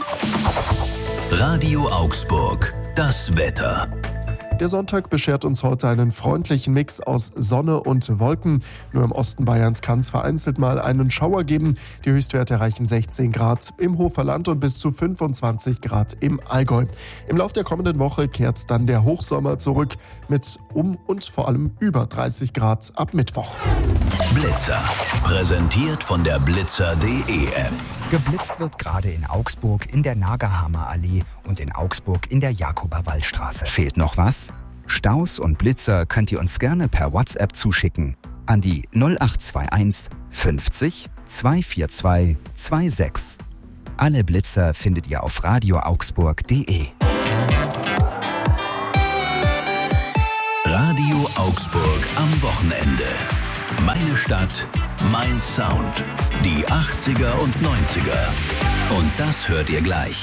Radio Augsburg, das Wetter. Der Sonntag beschert uns heute einen freundlichen Mix aus Sonne und Wolken. Nur im Osten Bayerns kann es vereinzelt mal einen Schauer geben. Die Höchstwerte erreichen 16 Grad im Hoferland und bis zu 25 Grad im Allgäu. Im Lauf der kommenden Woche kehrt dann der Hochsommer zurück mit und vor allem über 30 Grad ab Mittwoch. Blitzer, präsentiert von der blitzer.de App. Geblitzt wird gerade in Augsburg in der Nagerhammer Allee und in Augsburg in der Jakober-Waldstraße. Fehlt noch was? Staus und Blitzer könnt ihr uns gerne per WhatsApp zuschicken an die 0821 50 242 26. Alle Blitzer findet ihr auf radioaugsburg.de. Radio Augsburg am Wochenende. Meine Stadt, mein Sound. Die 80er und 90er. Und das hört ihr gleich.